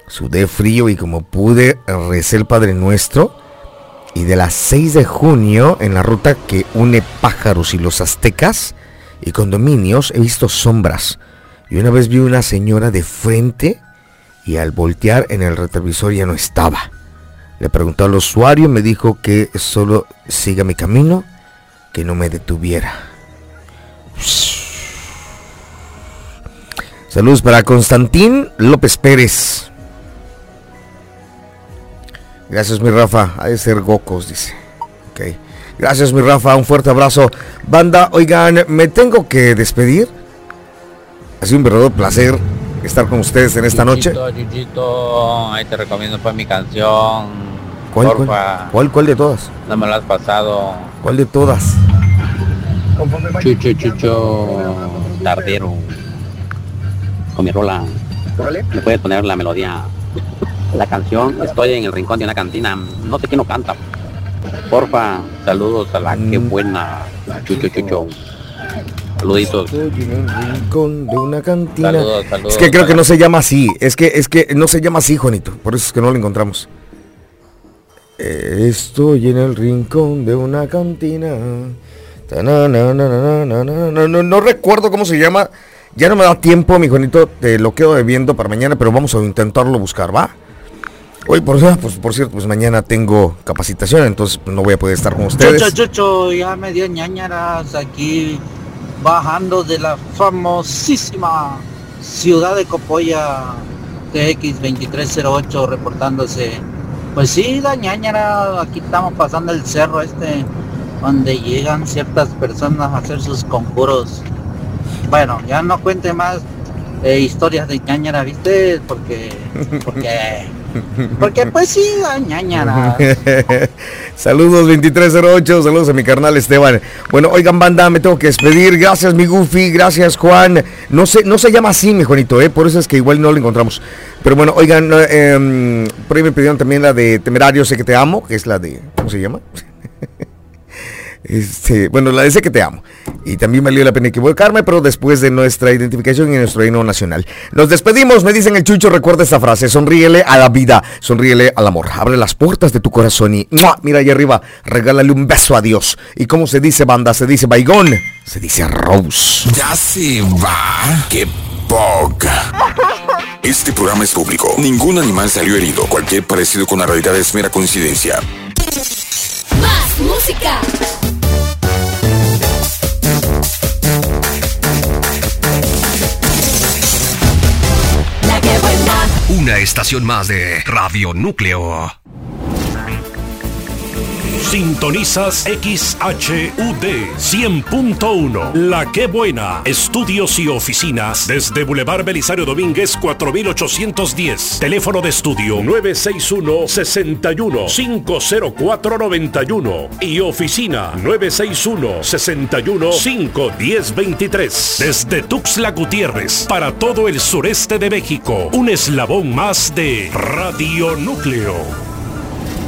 Sudé frío y como pude recé el Padre Nuestro. Y de las 6 de junio, en la ruta que une Pájaros y Los Aztecas y condominios, he visto sombras. Y una vez vi una señora de frente y al voltear en el retrovisor ya no estaba. Le pregunté al usuario y me dijo que solo siga mi camino, que no me detuviera. Saludos para Constantín López Pérez. Gracias, mi Rafa. Ha de ser Gocos, dice. Ok. Gracias, mi Rafa. Un fuerte abrazo. Banda, oigan, me tengo que despedir. Ha sido un verdadero placer estar con ustedes en esta noche. Chuchito, ahí te recomiendo pues mi canción. ¿Cuál de todas? No me la has pasado. ¿Cuál de todas? Chucho, tardero. Con mi rola. ¿Me puedes poner la melodía? La canción, estoy en el rincón de una cantina, no sé quién lo canta. Porfa, saludos a la que buena, Chucho. Saluditos. Estoy en el rincón de una cantina. Saludos. Es que creo que no se llama así, es que no se llama así, Juanito, por eso es que no lo encontramos. Estoy en el rincón de una cantina. No recuerdo cómo se llama. Ya no me da tiempo, mi Juanito, te lo quedo debiendo para mañana, pero vamos a intentarlo buscar, ¿va? Hoy, por cierto, pues mañana tengo capacitación, entonces no voy a poder estar con ustedes. Chucho, ya me dio ñañaras aquí, bajando de la famosísima ciudad de Copolla, TX2308, reportándose. Pues sí, la ñañara, aquí estamos pasando el cerro donde llegan ciertas personas a hacer sus conjuros. Bueno, ya no cuente más historias de ñañara, ¿viste? Porque pues sí, la ñañara. Saludos 2308, saludos a mi carnal Esteban. Bueno, oigan, banda, me tengo que despedir. Gracias, mi Goofy, gracias, Juan. No se llama así, mi Juanito, por eso es que igual no lo encontramos. Pero bueno, oigan, por ahí me pidieron también la de Temerario, Sé que te amo, que es la de, ¿cómo se llama? Bueno, la de Sé que te amo. Y también valió la pena equivocarme, pero después de nuestra identificación y nuestro himno nacional. Nos despedimos, me dicen el Chucho, recuerda esta frase: sonríele a la vida, sonríele al amor. Abre las puertas de tu corazón y ¡mua! Mira ahí arriba, regálale un beso a Dios. ¿Y cómo se dice, banda? Se dice baigón, se dice Rose. Ya se va, qué poca. Este programa es público. Ningún animal salió herido. Cualquier parecido con la realidad es mera coincidencia. Más música. La que buena. Una estación más de Radio Núcleo. Sintonizas XHUD 100.1. La que buena. Estudios y oficinas desde Boulevard Belisario Domínguez 4810. Teléfono de estudio 961-61-50491 y oficina 961-61-51023. Desde Tuxtla Gutiérrez para todo el sureste de México. Un eslabón más de Radio Núcleo.